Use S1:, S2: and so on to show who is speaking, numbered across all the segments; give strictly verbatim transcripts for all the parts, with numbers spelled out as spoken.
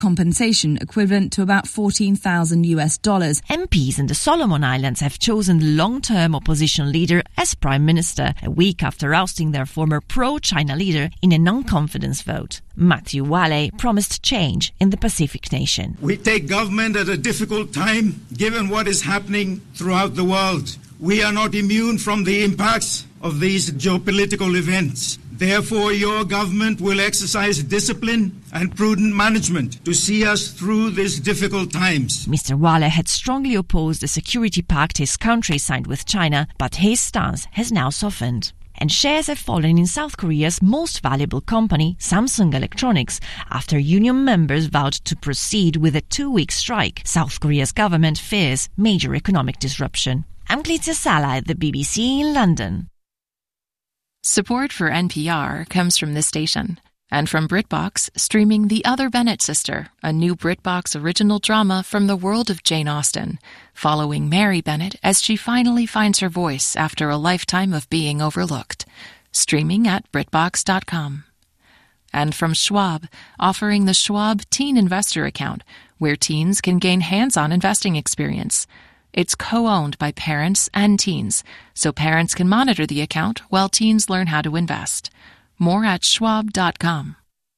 S1: compensation equivalent to about fourteen thousand US dollars.
S2: M Ps in the Solomon Islands have chosen the long-term opposition leader as Prime Minister, a week after ousting their former pro-China leader in a non-confidence vote. Matthew Wale promised change in the Pacific nation.
S3: We take government at a difficult time, given what is happening throughout the world. We are not immune from the impacts of these geopolitical events. Therefore, your government will exercise discipline and prudent management to see us through these difficult times.
S2: Mister Wale had strongly opposed the security pact his country signed with China, but his stance has now softened. And shares have fallen in South Korea's most valuable company, Samsung Electronics, after union members vowed to proceed with a two-week strike. South Korea's government fears major economic disruption. I'm Glizia Sala at the B B C in London.
S4: Support for N P R comes from this station and from BritBox, streaming The Other Bennett Sister, a new BritBox original drama from the world of Jane Austen, following Mary Bennett as she finally finds her voice after a lifetime of being overlooked. Streaming at Britbox dot com. And from Schwab, offering the Schwab Teen Investor Account, where teens can gain hands-on investing experience. It's co-owned by parents and teens, so parents can monitor the account while teens learn how to invest. More at Schwab dot com.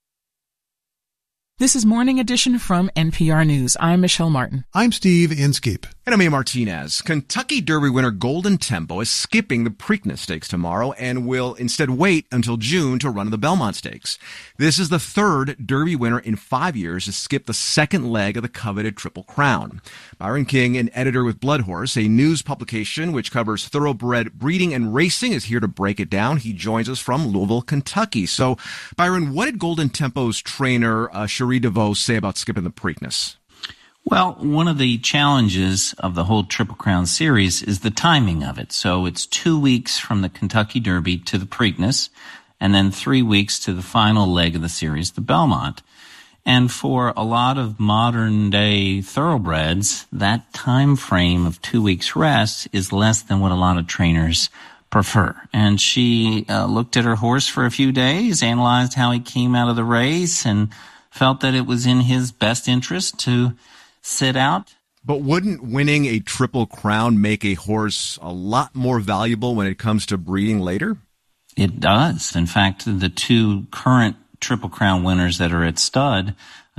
S5: This is Morning Edition from N P R News. I'm Michelle Martin.
S6: I'm Steve Inskeep.
S7: And I'm Ian Martinez. Kentucky Derby winner Golden Tempo is skipping the Preakness Stakes tomorrow and will instead wait until June to run the Belmont Stakes. This is the third Derby winner in five years to skip the second leg of the coveted Triple Crown. Byron King, an editor with Blood Horse, a news publication which covers thoroughbred breeding and racing, is here to break it down. He joins us from Louisville, Kentucky. So, Byron, what did Golden Tempo's trainer, uh, Cherie DeVos, say about skipping the Preakness?
S8: Well, one of the challenges of the whole Triple Crown series is the timing of it. So it's two weeks from the Kentucky Derby to the Preakness, and then three weeks to the final leg of the series, the Belmont. And for a lot of modern-day thoroughbreds, that time frame of two weeks rest is less than what a lot of trainers prefer. And she uh, looked at her horse for a few days, analyzed how he came out of the race, and felt that it was in his best interest to sit out.
S7: But wouldn't winning a Triple Crown make a horse a lot more valuable when it comes to breeding later?
S8: It does. In fact, the two current Triple Crown winners that are at stud,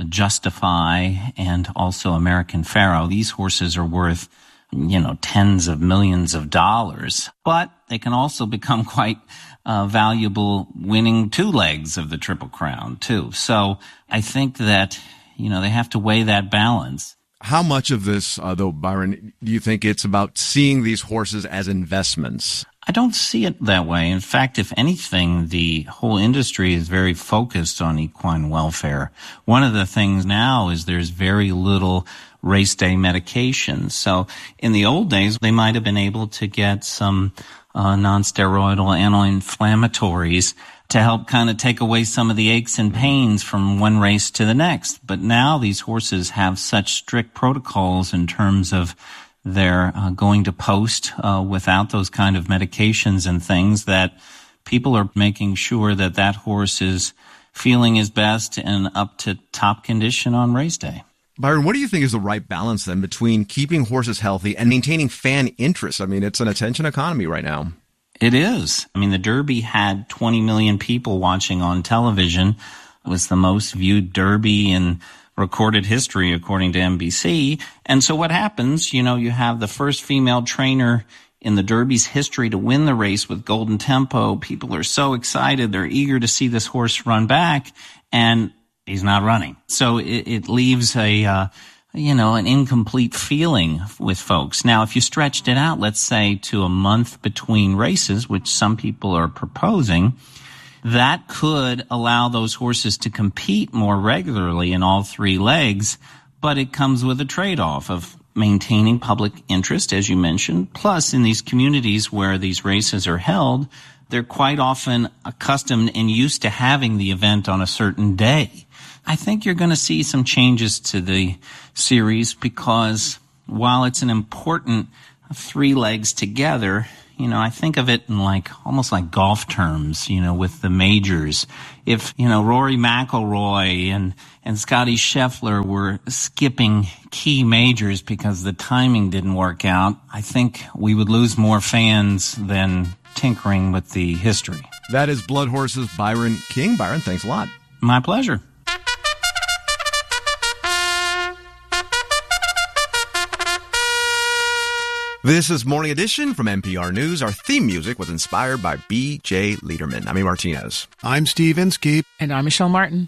S8: Justify and also American Pharoah, these horses are worth, you know, tens of millions of dollars. But they can also become quite uh, valuable winning two legs of the Triple Crown, too. So I think that, you know, they have to weigh that balance.
S7: How much of this, uh, though, Byron, do you think it's about seeing these horses as investments?
S8: I don't see it that way. In fact, if anything, the whole industry is very focused on equine welfare. One of the things now is there's very little race day medication. So in the old days, they might have been able to get some uh, non-steroidal anti-inflammatories to help kind of take away some of the aches and pains from one race to the next. But now these horses have such strict protocols in terms of their uh, going to post uh, without those kind of medications and things that people are making sure that that horse is feeling his best and up to top condition on race day.
S7: Byron, what do you think is the right balance then between keeping horses healthy and maintaining fan interest? I mean, it's an attention economy right now.
S8: It is. I mean, the Derby had twenty million people watching on television. It was the most viewed Derby in recorded history, according to N B C. And so what happens, you know, you have the first female trainer in the Derby's history to win the race with Golden Tempo. People are so excited. They're eager to see this horse run back, and he's not running. So it, it leaves a, uh, you know, an incomplete feeling with folks. Now, if you stretched it out, let's say to a month between races, which some people are proposing, that could allow those horses to compete more regularly in all three legs, but it comes with a trade-off of maintaining public interest, as you mentioned. Plus, in these communities where these races are held, they're quite often accustomed and used to having the event on a certain day. I think you're going to see some changes to the series because while it's an important three legs together, you know, I think of it in like almost like golf terms, you know, with the majors. If, you know, Rory McIlroy and, and Scotty Scheffler were skipping key majors because the timing didn't work out, I think we would lose more fans than tinkering with the history.
S7: That is Blood Horse's Byron King. Byron, thanks a lot.
S8: My pleasure.
S7: This is Morning Edition from N P R News. Our theme music was inspired by B J Liederman. I'm E. Martinez.
S6: I'm Steve Inskeep.
S5: And I'm Michelle Martin.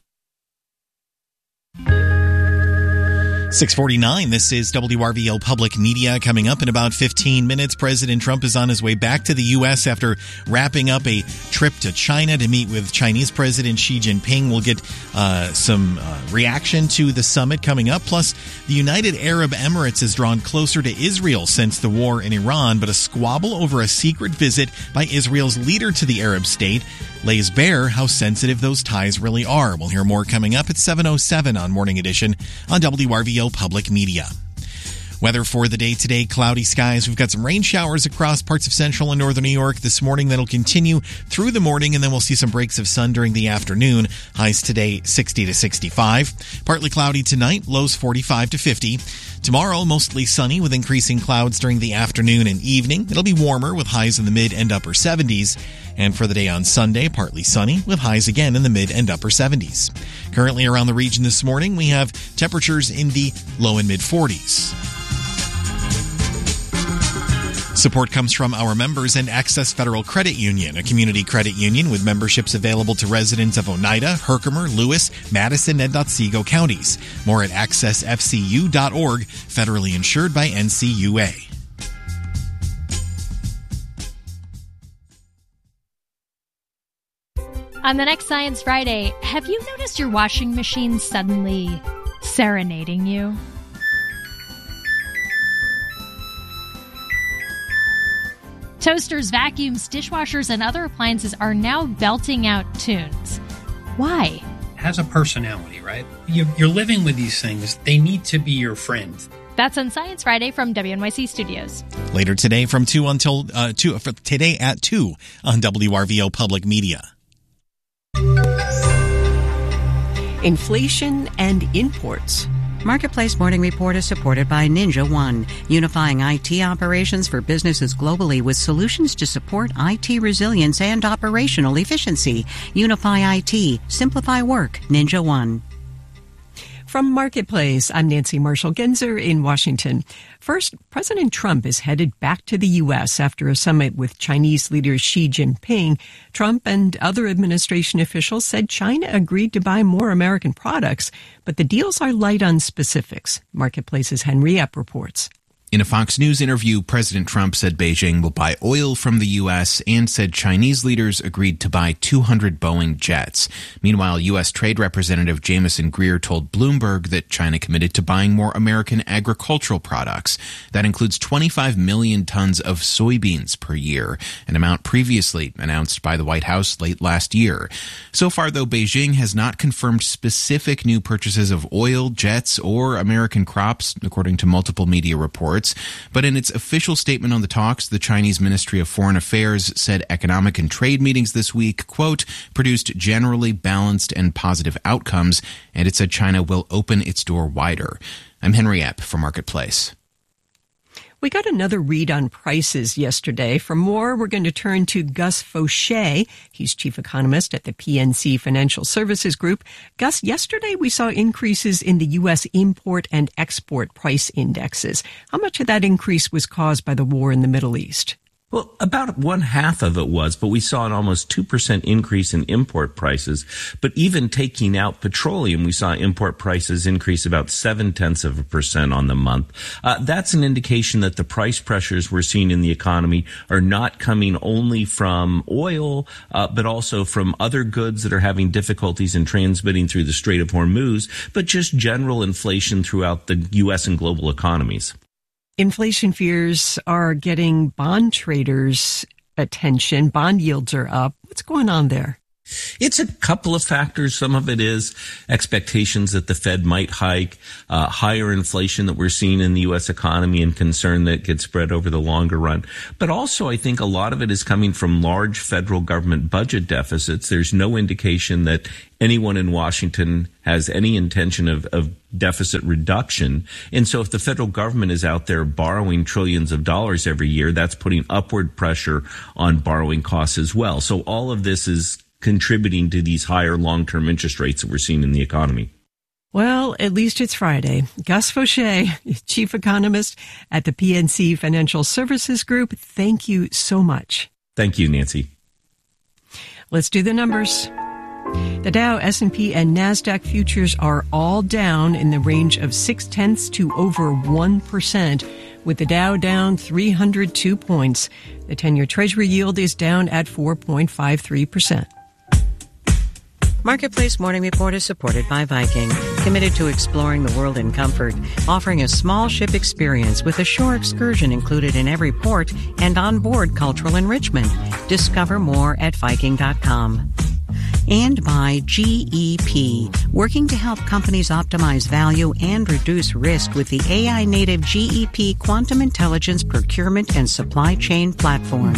S9: six forty-nine, this is W R V L Public Media. Coming up in about fifteen minutes, President Trump is on his way back to the U S after wrapping up a trip to China to meet with Chinese President Xi Jinping. We'll get uh, some uh, reaction to the summit coming up. Plus, the United Arab Emirates has drawn closer to Israel since the war in Iran, but a squabble over a secret visit by Israel's leader to the Arab state lays bare how sensitive those ties really are. We'll hear more coming up at seven oh seven on Morning Edition on W R V L Public Media. Weather for the day today, cloudy skies. We've got some rain showers across parts of central and northern New York this morning. That'll continue through the morning, and then we'll see some breaks of sun during the afternoon. Highs today sixty to sixty-five. Partly cloudy tonight, lows forty-five to fifty. Tomorrow, mostly sunny with increasing clouds during the afternoon and evening. It'll be warmer with highs in the mid and upper seventies. And for the day on Sunday, partly sunny with highs again in the mid and upper seventies. Currently around the region this morning, we have temperatures in the low and mid forties. Support comes from our members and Access Federal Credit Union, a community credit union with memberships available to residents of Oneida, Herkimer, Lewis, Madison, and Otsego counties. More at access f c u dot org, federally insured by N C U A.
S10: On the next Science Friday, have you noticed your washing machine suddenly serenading you? Toasters, vacuums, dishwashers, and other appliances are now belting out tunes. Why?
S11: Has a personality, right? You're living with these things. They need to be your friend.
S10: That's on Science Friday from W N Y C Studios.
S9: Later today from two until uh, two. Today at two on W R V O Public Media.
S12: Inflation and imports.
S13: Marketplace Morning Report is supported by Ninja One, unifying I T operations for businesses globally with solutions to support I T resilience and operational efficiency. Unify I T. Simplify work. Ninja One.
S12: From Marketplace, I'm Nancy Marshall-Genzer in Washington. First, President Trump is headed back to the U S after a summit with Chinese leader Xi Jinping. Trump and other administration officials said China agreed to buy more American products, but the deals are light on specifics. Marketplace's Henry Epp reports.
S14: In a Fox News interview, President Trump said Beijing will buy oil from the U S and said Chinese leaders agreed to buy two hundred Boeing jets. Meanwhile, U S Trade Representative Jamieson Greer told Bloomberg that China committed to buying more American agricultural products. That includes twenty-five million tons of soybeans per year, an amount previously announced by the White House late last year. So far, though, Beijing has not confirmed specific new purchases of oil, jets, or American crops, according to multiple media reports. But in its official statement on the talks, the Chinese Ministry of Foreign Affairs said economic and trade meetings this week, quote, produced generally balanced and positive outcomes, and it said China will open its door wider. I'm Henry Epp for Marketplace.
S12: We got another read on prices yesterday. For more, we're going to turn to Gus Fauché. He's chief economist at the P N C Financial Services Group. Gus, yesterday we saw increases in the U S import and export price indexes. How much of that increase was caused by the war in the Middle East?
S15: Well, about one half of it was, but we saw an almost two percent increase in import prices. But even taking out petroleum, we saw import prices increase about seven tenths of a percent on the month. Uh, that's an indication that the price pressures we're seeing in the economy are not coming only from oil, uh, but also from other goods that are having difficulties in transmitting through the Strait of Hormuz, but just general inflation throughout the U S and global economies.
S12: Inflation fears are getting bond traders' attention. Bond yields are up. What's going on there?
S15: It's a couple of factors. Some of it is expectations that the Fed might hike, uh, higher inflation that we're seeing in the U S economy and concern that gets spread over the longer run. But also, I think a lot of it is coming from large federal government budget deficits. There's no indication that anyone in Washington has any intention of, of deficit reduction. And so if the federal government is out there borrowing trillions of dollars every year, that's putting upward pressure on borrowing costs as well. So all of this is contributing to these higher long-term interest rates that we're seeing in the economy.
S12: Well, at least it's Friday. Gus Faucher, chief economist at the P N C Financial Services Group, thank you so much.
S15: Thank you, Nancy.
S12: Let's do the numbers. The Dow, S and P, and NASDAQ futures are all down in the range of six-tenths to over one percent, with the Dow down three hundred two points. The ten-year Treasury yield is down at four point five three percent.
S13: Marketplace Morning Report is supported by Viking, committed to exploring the world in comfort, offering a small ship experience with a shore excursion included in every port and onboard cultural enrichment. Discover more at Viking dot com. And by G E P, working to help companies optimize value and reduce risk with the A I-native G E P Quantum Intelligence Procurement and Supply Chain Platform.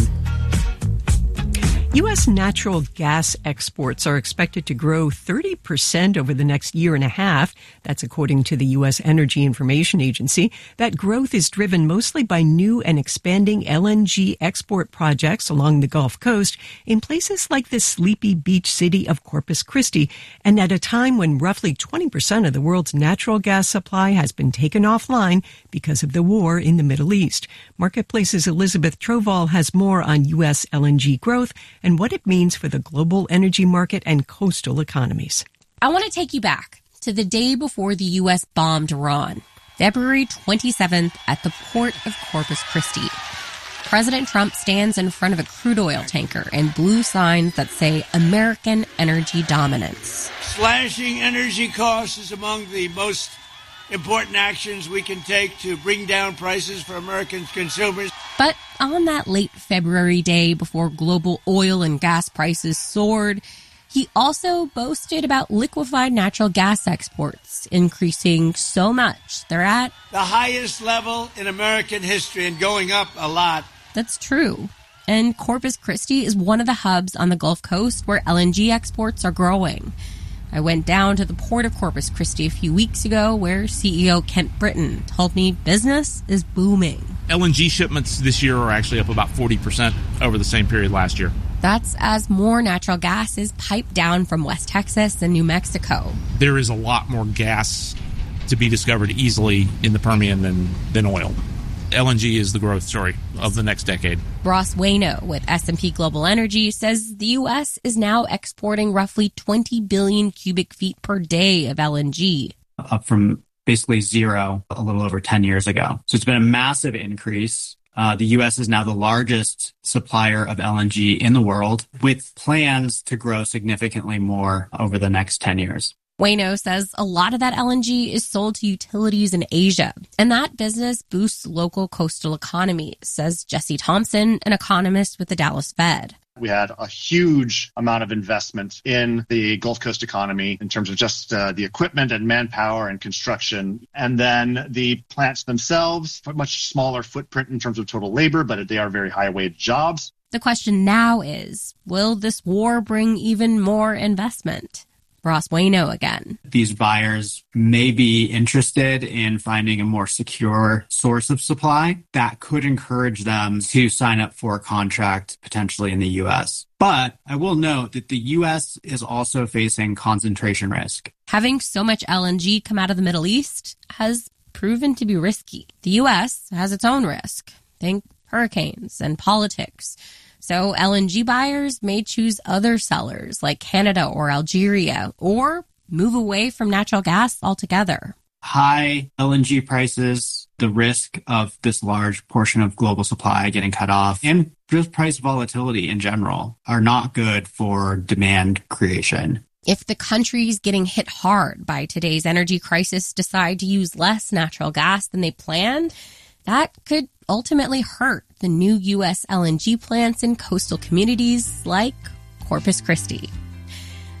S12: U S natural gas exports are expected to grow thirty percent over the next year and a half. That's according to the U S Energy Information Agency. That growth is driven mostly by new and expanding L N G export projects along the Gulf Coast in places like the sleepy beach city of Corpus Christi, and at a time when roughly twenty percent of the world's natural gas supply has been taken offline because of the war in the Middle East. Marketplace's Elizabeth Troval has more on U S L N G growth and what it means for the global energy market and coastal economies.
S6: I want to take you back to the day before the U S bombed Iran, February twenty-seventh at the port of Corpus Christi. President Trump stands in front of a crude oil tanker and blue signs that say American energy dominance.
S16: Slashing energy costs is among the most important actions we can take to bring down prices for American consumers.
S6: But on that late February day before global oil and gas prices soared, he also boasted about liquefied natural gas exports increasing so much they're at
S16: the highest level in American history and going up a lot.
S6: That's true. And Corpus Christi is one of the hubs on the Gulf Coast where L N G exports are growing. I went down to the port of Corpus Christi a few weeks ago where C E O Kent Britton told me business is booming.
S17: L N G shipments this year are actually up about forty percent over the same period last year.
S6: That's as more natural gas is piped down from West Texas and New Mexico.
S17: There is a lot more gas to be discovered easily in the Permian than, than oil. L N G is the growth story of the next decade.
S6: Ross Waino with S and P Global Energy says the U S is now exporting roughly twenty billion cubic feet per day of L N G.
S18: Up from basically zero a little over ten years ago. So it's been a massive increase. Uh, the U S is now the largest supplier of L N G in the world, with plans to grow significantly more over the next ten years.
S6: Waino says a lot of that L N G is sold to utilities in Asia, and that business boosts local coastal economies, says Jesse Thompson, an economist with the Dallas Fed.
S19: We had a huge amount of investment in the Gulf Coast economy in terms of just uh, the equipment and manpower and construction. And then the plants themselves, much smaller footprint in terms of total labor, but they are very high-wage jobs.
S6: The question now is, will this war bring even more investment? Ross Waino again.
S18: These buyers may be interested in finding a more secure source of supply that could encourage them to sign up for a contract potentially in the U S. But I will note that the U S is also facing concentration risk.
S6: Having so much L N G come out of the Middle East has proven to be risky. The U S has its own risk. Think hurricanes and politics. So L N G buyers may choose other sellers like Canada or Algeria, or move away from natural gas altogether.
S18: High L N G prices, the risk of this large portion of global supply getting cut off, and just price volatility in general are not good for demand creation.
S6: If the countries getting hit hard by today's energy crisis decide to use less natural gas than they planned, that could ultimately hurt the new U S L N G plants in coastal communities like Corpus Christi.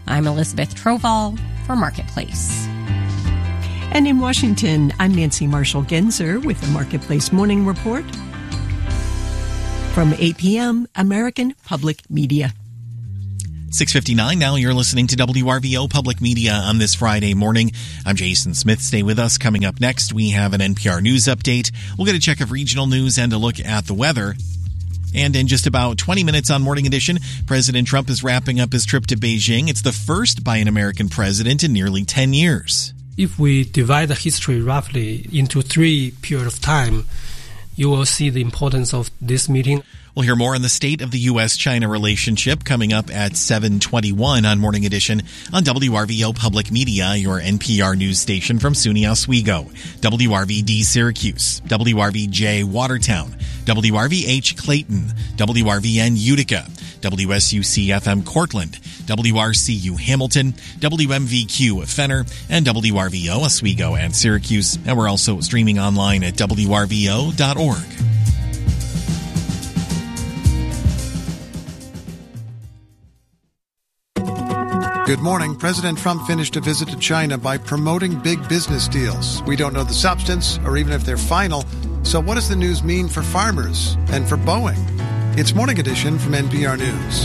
S6: I'm Elizabeth Troval for Marketplace.
S12: And in Washington, I'm Nancy Marshall-Genzer with the Marketplace Morning Report. From eight p.m., American Public Media.
S9: six fifty-nine now, you're listening to W R V O Public Media on this Friday morning. I'm Jason Smith. Stay with us. Coming up next, we have an N P R News update. We'll get a check of regional news and a look at the weather. And in just about twenty minutes on Morning Edition, President Trump is wrapping up his trip to Beijing. It's the first by an American president in nearly ten years.
S20: If we divide the history roughly into three periods of time, you will see the importance of this meeting.
S9: We'll hear more on the state of the U S China relationship coming up at seven twenty-one on Morning Edition on W R V O Public Media, your N P R news station from SUNY Oswego, W R V D Syracuse, W R V J Watertown, W R V H Clayton, W R V N Utica, W S U C F M Cortland, W R C U Hamilton, W M V Q Fenner, and W R V O Oswego and Syracuse. And we're also streaming online at W R V O dot org.
S21: Good morning. President Trump finished a visit to China by promoting big business deals. We don't know the substance or even if they're final. So what does the news mean for farmers and for Boeing? It's Morning Edition from N P R News.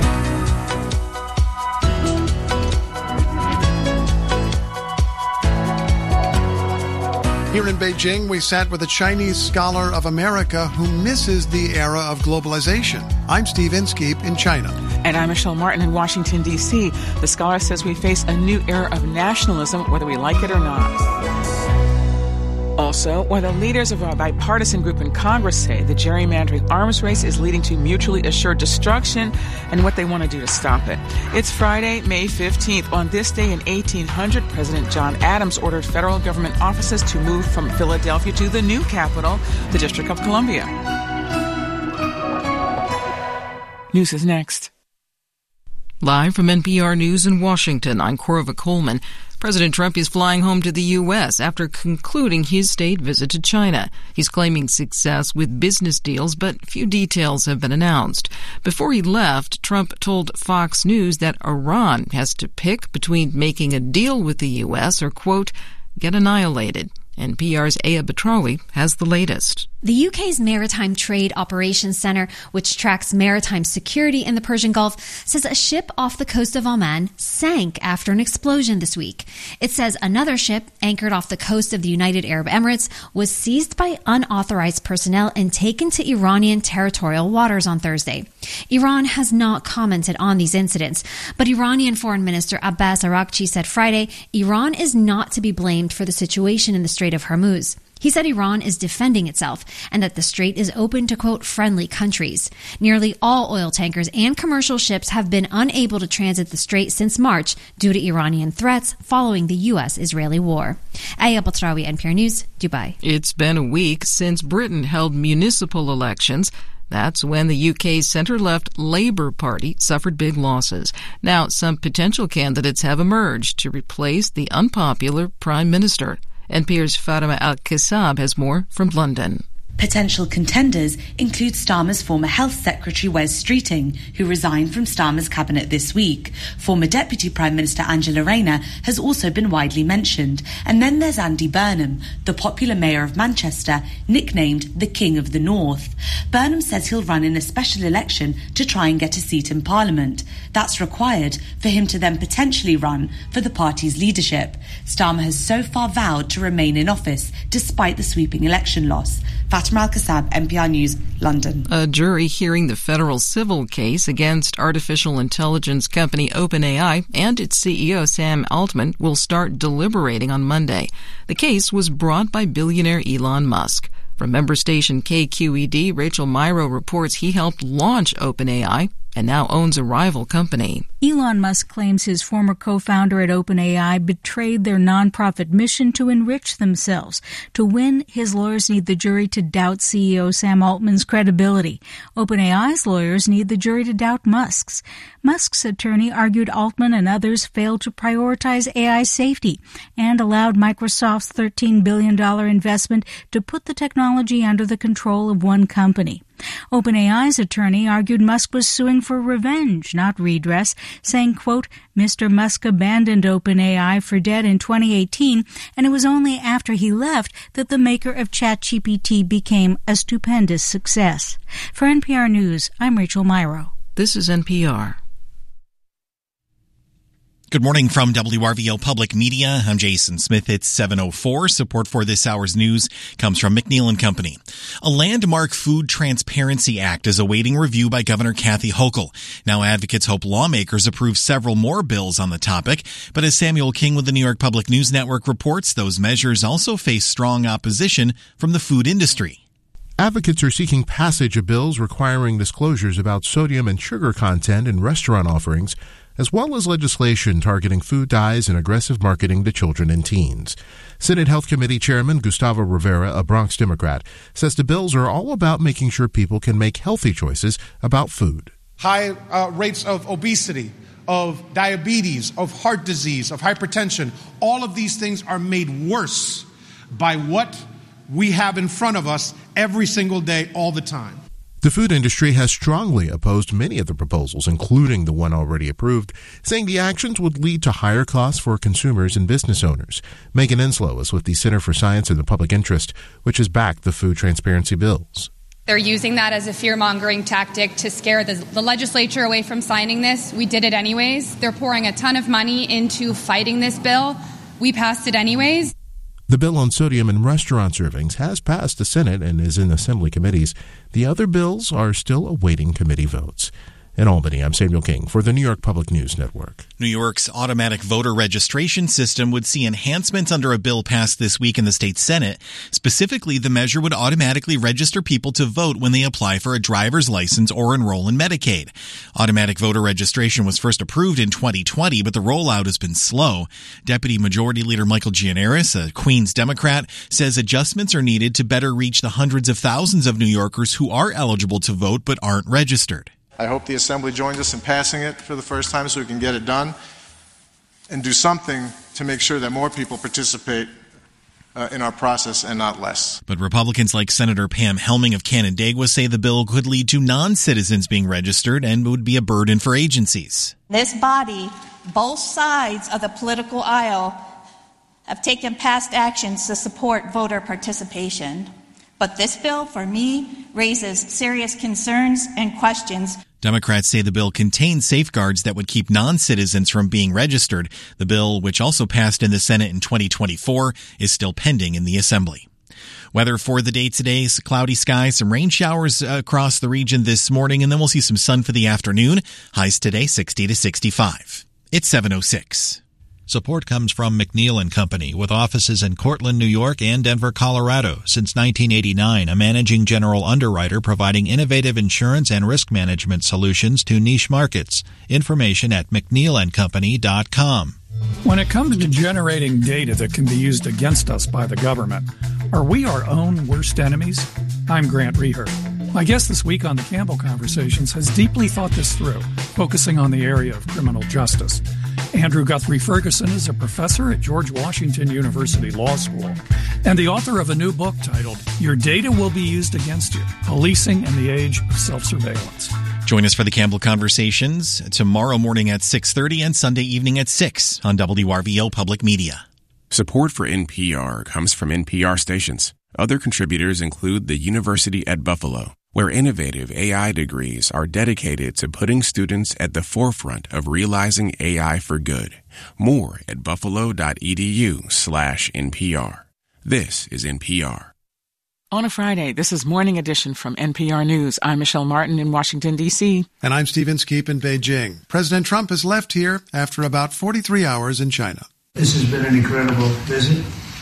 S21: Here in Beijing, we sat with a Chinese scholar of America who misses the era of globalization. I'm Steve Inskeep in China.
S5: And I'm Michelle Martin in Washington, D C The scholar says we face a new era of nationalism, whether we like it or not. Also, when the leaders of a bipartisan group in Congress say the gerrymandering arms race is leading to mutually assured destruction and what they want to do to stop it. It's Friday, May fifteenth. On this day in eighteen hundred, President John Adams ordered federal government offices to move from Philadelphia to the new capital, the District of Columbia. News is next.
S22: Live from N P R News in Washington, I'm Corva Coleman. President Trump is flying home to the U S after concluding his state visit to China. He's claiming success with business deals, but few details have been announced. Before he left, Trump told Fox News that Iran has to pick between making a deal with the U S or, quote, get annihilated. N P R's Aya Batrawi has the latest.
S23: The U K's Maritime Trade Operations Center, which tracks maritime security in the Persian Gulf, says a ship off the coast of Oman sank after an explosion this week. It says another ship anchored off the coast of the United Arab Emirates was seized by unauthorized personnel and taken to Iranian territorial waters on Thursday. Iran has not commented on these incidents, but Iranian Foreign Minister Abbas Araghchi said Friday Iran is not to be blamed for the situation in the Strait of Hormuz. He said Iran is defending itself and that the strait is open to, quote, friendly countries. Nearly all oil tankers and commercial ships have been unable to transit the strait since March due to Iranian threats following the U S Israeli war. Aya Batrawi, N P R News, Dubai.
S22: It's been a week since Britain held municipal elections. That's when the U K's center-left Labour Party suffered big losses. Now, some potential candidates have emerged to replace the unpopular Prime Minister. N P R's Fatima Al-Qasab has more from London.
S24: Potential contenders include Starmer's former Health Secretary Wes Streeting, who resigned from Starmer's cabinet this week. Former Deputy Prime Minister Angela Rayner has also been widely mentioned. And then there's Andy Burnham, the popular mayor of Manchester, nicknamed the King of the North. Burnham says he'll run in a special election to try and get a seat in Parliament. That's required for him to then potentially run for the party's leadership. Starmer has so far vowed to remain in office despite the sweeping election loss. Fatima Al-Qasab, N P R News, London.
S22: A jury hearing the federal civil case against artificial intelligence company OpenAI and its C E O Sam Altman will start deliberating on Monday. The case was brought by billionaire Elon Musk. From member station K Q E D, Rachel Myrow reports he helped launch OpenAI and now owns a rival company.
S25: Elon Musk claims his former co-founder at OpenAI betrayed their nonprofit mission to enrich themselves. To win, his lawyers need the jury to doubt C E O Sam Altman's credibility. OpenAI's lawyers need the jury to doubt Musk's. Musk's attorney argued Altman and others failed to prioritize A I safety and allowed Microsoft's thirteen billion dollars investment to put the technology under the control of one company. OpenAI's attorney argued Musk was suing for revenge, not redress, saying, quote, Mister Musk abandoned OpenAI for debt in twenty eighteen, and it was only after he left that the maker of ChatGPT became a stupendous success. For N P R News, I'm Rachel Myrow.
S22: This is N P R.
S9: Good morning from W R V O Public Media. I'm Jason Smith. It's seven oh four. Support for this hour's news comes from McNeil and Company. A landmark Food Transparency Act is awaiting review by Governor Kathy Hochul. Now advocates hope lawmakers approve several more bills on the topic. But as Samuel King with the New York Public News Network reports, those measures also face strong opposition from the food industry.
S1: Advocates are seeking passage of bills requiring disclosures about sodium and sugar content in restaurant offerings, as well as legislation targeting food dyes and aggressive marketing to children and teens. Senate Health Committee Chairman Gustavo Rivera, a Bronx Democrat, says the bills are all about making sure people can make healthy choices about food.
S2: High uh, rates of obesity, of diabetes, of heart disease, of hypertension, all of these things are made worse by what we have in front of us every single day, all the time.
S1: The food industry has strongly opposed many of the proposals, including the one already approved, saying the actions would lead to higher costs for consumers and business owners. Megan Enslow is with the Center for Science and the Public Interest, which has backed the food transparency bills.
S3: They're using that as a fear-mongering tactic to scare the, the legislature away from signing this. We did it anyways. They're pouring a ton of money into fighting this bill. We passed it anyways.
S1: The bill on sodium in restaurant servings has passed the Senate and is in assembly committees. The other bills are still awaiting committee votes. In Albany, I'm Samuel King for the New York Public News Network.
S9: New York's automatic voter registration system would see enhancements under a bill passed this week in the state Senate. Specifically, the measure would automatically register people to vote when they apply for a driver's license or enroll in Medicaid. Automatic voter registration was first approved in twenty twenty, but the rollout has been slow. Deputy Majority Leader Michael Gianaris, a Queens Democrat, says adjustments are needed to better reach the hundreds of thousands of New Yorkers who are eligible to vote but aren't registered.
S4: I hope the Assembly joins us in passing it for the first time so we can get it done and do something to make sure that more people participate uh, in our process and not less.
S9: But Republicans like Senator Pam Helming of Canandaigua say the bill could lead to non-citizens being registered and would be a burden for agencies.
S8: This body, both sides of the political aisle, have taken past actions to support voter participation. But this bill, for me, raises serious concerns and questions.
S9: Democrats say the bill contains safeguards that would keep non-citizens from being registered. The bill, which also passed in the Senate in twenty twenty-four, is still pending in the Assembly. Weather for the day today, cloudy skies, some rain showers across the region this morning, and then we'll see some sun for the afternoon. Highs today sixty to sixty-five. It's seven oh six.
S26: Support comes from McNeil and Company, with offices in Cortland, New York and Denver, Colorado. Since nineteen eighty-nine, a managing general underwriter providing innovative insurance and risk management solutions to niche markets. Information at mcneil and company dot com.
S27: When it comes to generating data that can be used against us by the government, are we our own worst enemies? I'm Grant Reher. My guest this week on the Campbell Conversations has deeply thought this through, focusing on the area of criminal justice. Andrew Guthrie Ferguson is a professor at George Washington University Law School and the author of a new book titled Your Data Will Be Used Against You, Policing in the Age of Self-Surveillance.
S9: Join us for the Campbell Conversations tomorrow morning at six thirty and Sunday evening at six on W R V O Public Media.
S28: Support for N P R comes from N P R stations. Other contributors include the University at Buffalo, where innovative A I degrees are dedicated to putting students at the forefront of realizing A I for good. More at buffalo.edu slash NPR. This is N P R.
S5: On a Friday, this is Morning Edition from N P R News. I'm Michelle Martin in Washington, D C
S21: And I'm Steve Inskeep in Beijing. President Trump has left here after about forty-three hours in China.
S29: This has been an incredible visit.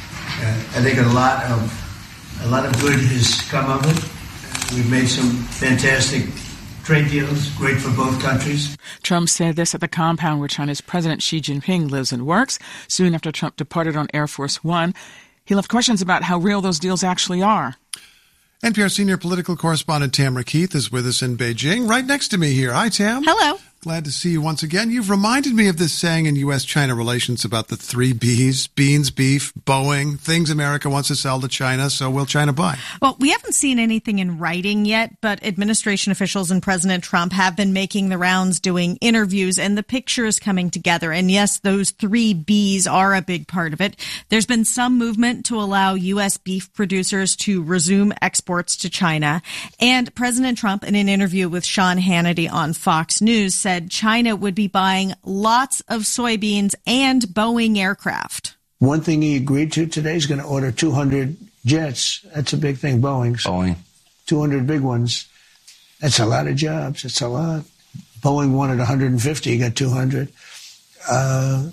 S29: Uh, I think a lot of a lot of good has come of it. We've made some fantastic trade deals, great for both countries.
S5: Trump said this at the compound where China's President Xi Jinping lives and works, soon after Trump departed on Air Force One. He left questions about how real those deals actually are.
S21: N P R senior political correspondent Tamara Keith is with us in Beijing, right next to me here. Hi, Tam.
S30: Hello.
S21: Glad to see you once again. You've reminded me of this saying in U S China relations about the three B's: beans, beef, Boeing, things America wants to sell to China, so will China buy?
S7: Well, we haven't seen anything in writing yet, but administration officials and President Trump have been making the rounds, doing interviews, and the picture is coming together. And yes, those three B's are a big part of it. There's been some movement to allow U S beef producers to resume exports to China. And President Trump, in an interview with Sean Hannity on Fox News, said China would be buying lots of soybeans and Boeing aircraft.
S10: One thing he agreed to today is going to order two hundred jets. That's a big thing, Boeing's.
S11: Boeing.
S10: two hundred big ones. That's a lot of jobs. It's a lot. Boeing wanted one hundred fifty. He got two hundred. Uh,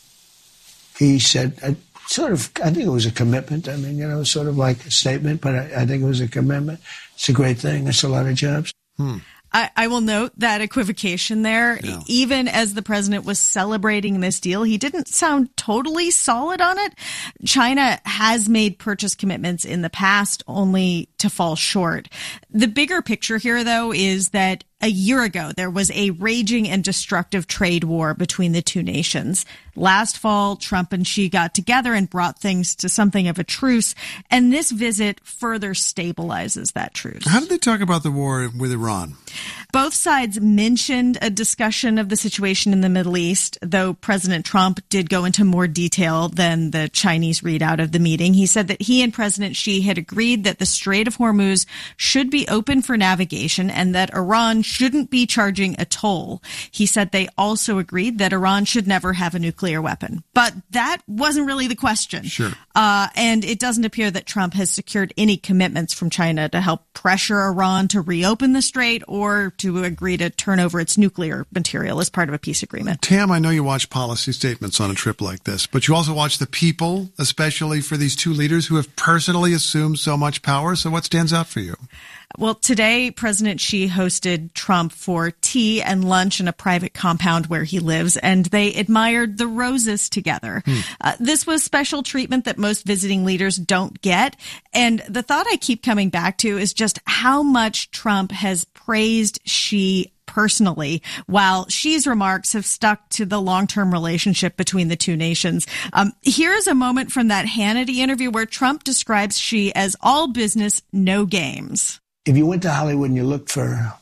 S10: he said, I, sort of, I think it was a commitment. I mean, you know, sort of like a statement, but I, I think it was a commitment. It's a great thing. That's a lot of jobs.
S21: Hmm.
S7: I, I will note that equivocation there. Yeah. Even as the president was celebrating this deal, he didn't sound totally solid on it. China has made purchase commitments in the past, only to fall short. The bigger picture here, though, is that a year ago, there was a raging and destructive trade war between the two nations. Last fall, Trump and Xi got together and brought things to something of a truce, and this visit further stabilizes that truce.
S21: How did they talk about the war with Iran?
S7: Both sides mentioned a discussion of the situation in the Middle East, though President Trump did go into more detail than the Chinese readout of the meeting. He said that he and President Xi had agreed that the Strait of Hormuz should be open for navigation and that Iran shouldn't be charging a toll. He said they also agreed that Iran should never have a nuclear weapon. But that wasn't really the question.
S21: Sure.
S7: Uh, and it doesn't appear that Trump has secured any commitments from China to help pressure Iran to reopen the strait or to agree to turn over its nuclear material as part of a peace agreement.
S21: Tam, I know you watch policy statements on a trip like this, but you also watch the people, especially for these two leaders who have personally assumed so much power. So what stands out for you?
S7: Well, today, President Xi hosted Trump for tea and lunch in a private compound where he lives, and they admired the roses together. Hmm. Uh, this was special treatment that most visiting leaders don't get. And the thought I keep coming back to is just how much Trump has praised Xi personally, while Xi's remarks have stuck to the long-term relationship between the two nations. Um, here's a moment from that Hannity interview where Trump describes Xi as all business, no games.
S10: If you went to Hollywood and you looked for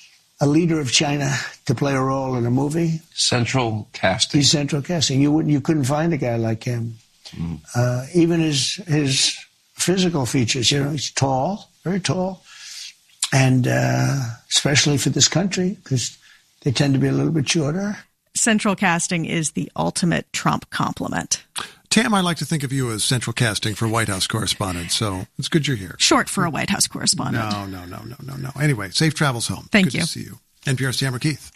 S10: a leader of China to play a role in a movie,
S11: central casting.
S10: He's central casting. You wouldn't, you couldn't find a guy like him. Mm. Uh, even his his physical features. You know, he's tall, very tall, and uh, especially for this country because they tend to be a little bit shorter.
S7: Central casting is the ultimate Trump compliment.
S21: Tam, I like to think of you as central casting for White House correspondent, so it's good you're here.
S7: Short for a White House correspondent.
S21: No, no, no, no, no, no. Anyway, safe travels home.
S7: Thank
S21: good
S7: you.
S21: Good to see you. N P R's Tamara Keith.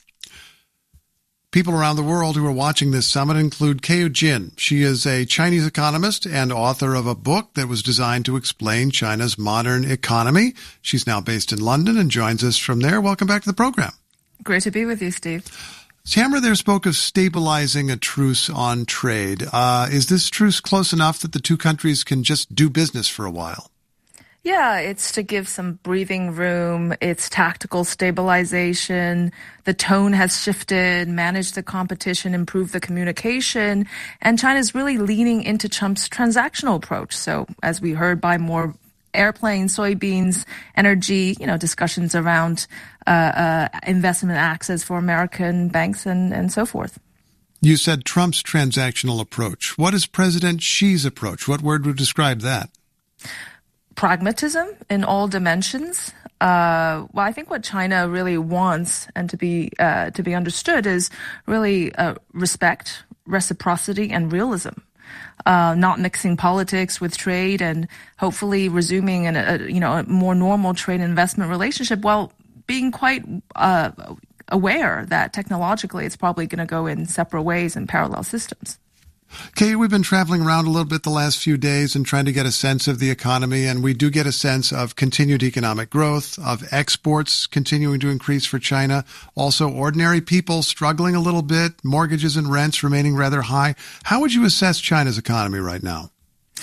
S21: People around the world who are watching this summit include Keiyu Jin. She is a Chinese economist and author of a book that was designed to explain China's modern economy. She's now based in London and joins us from there. Welcome back to the program.
S13: Great to be with you, Steve.
S21: Tamara there spoke of stabilizing a truce on trade. Uh, is this truce close enough that the two countries can just do business for a while?
S13: Yeah, it's to give some breathing room. It's tactical stabilization. The tone has shifted, manage the competition, improve the communication. And China's really leaning into Trump's transactional approach. So as we heard, buy more airplanes, soybeans, energy, you know, discussions around uh, uh, investment access for American banks and, and so forth.
S21: You said Trump's transactional approach. What is President Xi's approach? What word would describe that?
S13: Pragmatism in all dimensions. Uh, well, I think what China really wants and to be uh, to be understood is really uh, respect, reciprocity, and realism. Uh, not mixing politics with trade, and hopefully resuming an, a you know a more normal trade and investment relationship, while being quite uh, aware that technologically it's probably going to go in separate ways and parallel systems.
S21: Kay, we've been traveling around a little bit the last few days and trying to get a sense of the economy, and we do get a sense of continued economic growth, of exports continuing to increase for China, also ordinary people struggling a little bit, mortgages and rents remaining rather high. How would you assess China's economy right now?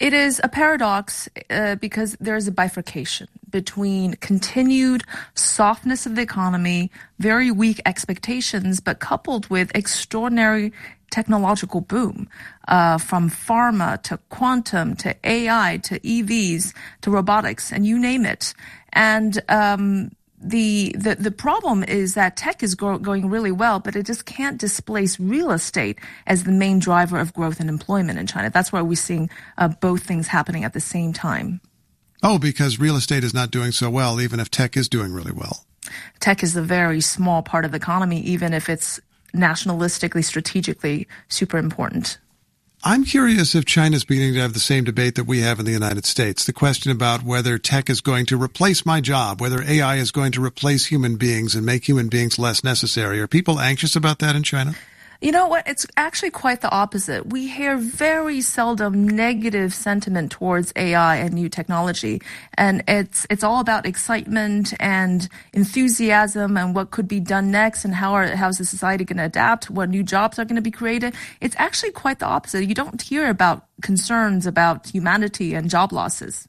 S13: It is a paradox uh, because there is a bifurcation between continued softness of the economy, very weak expectations, but coupled with extraordinary technological boom, uh, from pharma to quantum to A I to E Vs to robotics, and you name it. And um, the, the the problem is that tech is go- going really well, but it just can't displace real estate as the main driver of growth and employment in China. That's why we're seeing uh, both things happening at the same time.
S21: Oh, because real estate is not doing so well, even if tech is doing really well.
S13: Tech is a very small part of the economy, even if it's nationalistically, strategically super important.
S21: I'm curious if China's beginning to have the same debate that we have in the United States. The question about whether tech is going to replace my job, whether A I is going to replace human beings and make human beings less necessary. Are people anxious about that in China?
S13: You know what? It's actually quite the opposite. We hear very seldom negative sentiment towards A I and new technology. And it's it's all about excitement and enthusiasm and what could be done next and how are, how's the society going to adapt, what new jobs are going to be created. It's actually quite the opposite. You don't hear about concerns about humanity and job losses.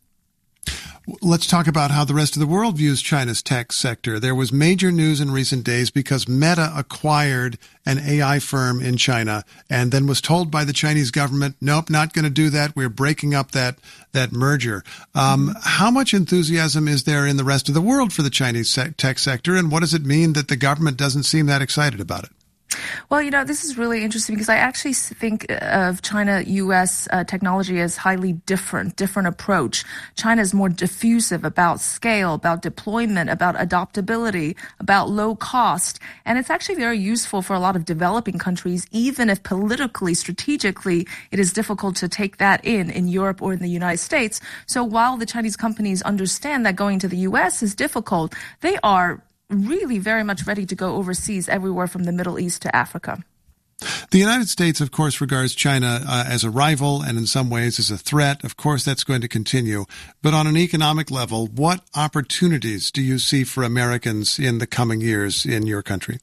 S21: Let's talk about how the rest of the world views China's tech sector. There was major news in recent days because Meta acquired an A I firm in China and then was told by the Chinese government, nope, not going to do that. We're breaking up that that merger. Um, how much enthusiasm is there in the rest of the world for the Chinese se- tech sector, and what does it mean that the government doesn't seem that excited about it?
S13: Well, you know, this is really interesting because I actually think of China-U S uh, technology as highly different, different approach. China is more diffusive about scale, about deployment, about adoptability, about low cost. And it's actually very useful for a lot of developing countries, even if politically, strategically, it is difficult to take that in, in Europe or in the United States. So while the Chinese companies understand that going to the U S is difficult, they are really very much ready to go overseas, everywhere from the Middle East to Africa.
S21: The United States, of course, regards China uh, as a rival and in some ways as a threat. Of course, that's going to continue. But on an economic level, what opportunities do you see for Americans in the coming years in your country?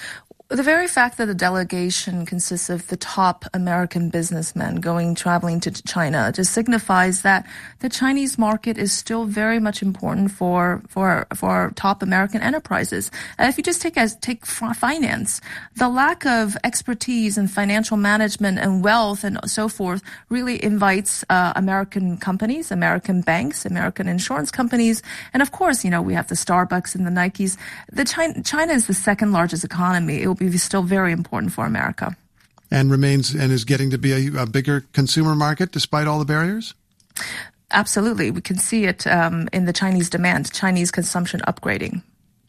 S13: The very fact that the delegation consists of the top American businessmen going traveling to China just signifies that the Chinese market is still very much important for for for top American enterprises. And if you just take as take finance, the lack of expertise in financial management and wealth and so forth really invites uh, American companies, American banks, American insurance companies, and of course, you know, we have the Starbucks and the Nikes. The China, China is the second largest economy. It will be still very important for America.
S21: And remains and is getting to be a, a bigger consumer market despite all the barriers?
S13: Absolutely. We can see it um, in the Chinese demand, Chinese consumption upgrading.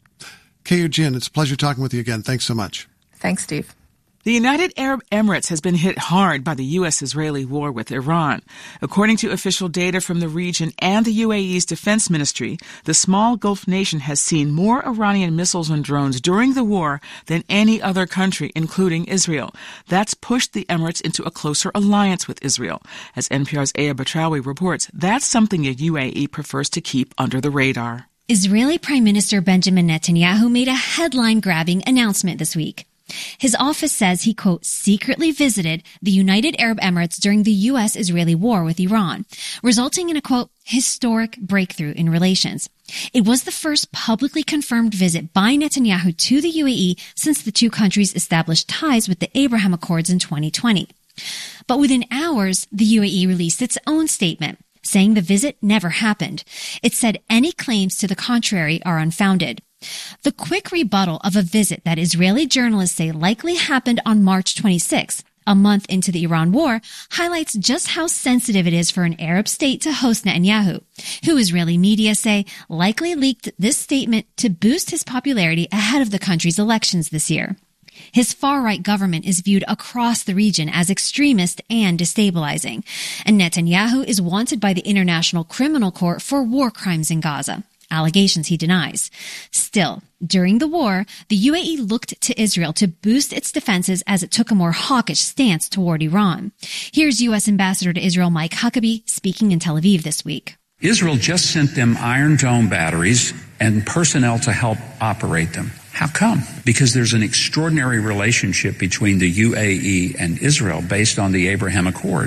S21: Keiyu Jin, it's a pleasure talking with you again. Thanks so much.
S13: Thanks, Steve.
S5: The United Arab Emirates has been hit hard by the U S-Israeli war with Iran. According to official data from the region and the U A E's defense ministry, the small Gulf nation has seen more Iranian missiles and drones during the war than any other country, including Israel. That's pushed the Emirates into a closer alliance with Israel. As N P R's Aya Batrawi reports, that's something the U A E prefers to keep under the radar.
S23: Israeli Prime Minister Benjamin Netanyahu made a headline-grabbing announcement this week. His office says he, quote, secretly visited the United Arab Emirates during the U S-Israeli war with Iran, resulting in a, quote, historic breakthrough in relations. It was the first publicly confirmed visit by Netanyahu to the U A E since the two countries established ties with the Abraham Accords in twenty twenty. But within hours, the U A E released its own statement, saying the visit never happened. It said any claims to the contrary are unfounded. The quick rebuttal of a visit that Israeli journalists say likely happened on March twenty-sixth, a month into the Iran war, highlights just how sensitive it is for an Arab state to host Netanyahu, who Israeli media say likely leaked this statement to boost his popularity ahead of the country's elections this year. His far-right government is viewed across the region as extremist and destabilizing, and Netanyahu is wanted by the International Criminal Court for war crimes in Gaza. Allegations he denies. Still, during the war, the U A E looked to Israel to boost its defenses as it took a more hawkish stance toward Iran. Here's U S Ambassador to Israel Mike Huckabee speaking in Tel Aviv this week.
S6: Israel just sent them Iron Dome batteries and personnel to help operate them. How come? Because there's an extraordinary relationship between the U A E and Israel based on the Abraham Accords.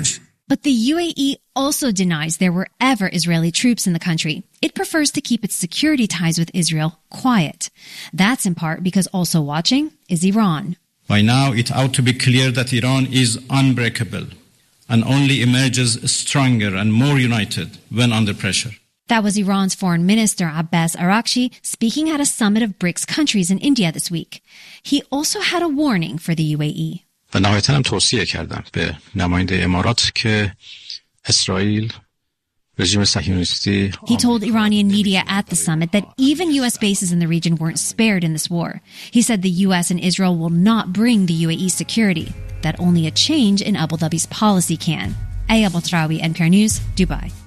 S23: But the U A E also denies there were ever Israeli troops in the country. It prefers to keep its security ties with Israel quiet. That's in part because also watching is Iran.
S11: By now, it ought to be clear that Iran is unbreakable and only emerges stronger and more united when under pressure.
S23: That was Iran's Foreign Minister Abbas Araghchi speaking at a summit of BRICS countries in India this week. He also had a warning for the U A E.
S12: و نهایتاً هم توصیه کردم به نماینده امارات که اسرائیل رژیم صهیونیستی.
S23: He told Iranian media at the summit that even U S bases in the region weren't spared in this war. He said the U S and Israel will not bring the U A E security, that only a change in Abu Dhabi's policy can. Aya Botrawi, N P R News, Dubai.